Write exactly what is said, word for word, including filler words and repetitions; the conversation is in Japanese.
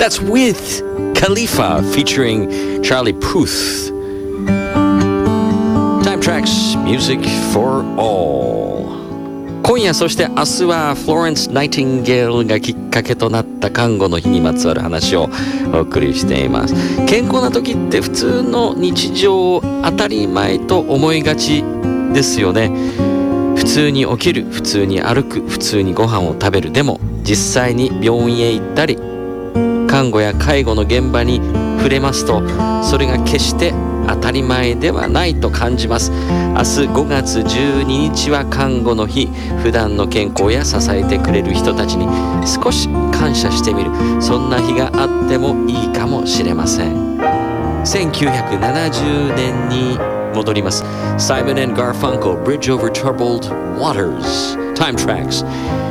That's with Khalifa featuring Charlie Puth. Time Tracks Music for All。今夜そして明日はフローレンス・ナイティンゲールがきっかけとなった看護の日にまつわる話をお送りしています。健康な時って普通の日常を当たり前と思いがちですよね。普通に起きる、普通に歩く、普通にご飯を食べる。でも実際に病院へ行ったり看護や介護の現場に触れますと、それが決して当たり前ではないと感じます。明日ごがつじゅうににちは看護の日。普段の健康や支えてくれる人たちに少し感謝してみる、そんな日があってもいいかもしれません。せんきゅうひゃくななじゅうねんに戻ります。 Simon and Garfunkel Bridge Over Troubled Waters。 Time Tracks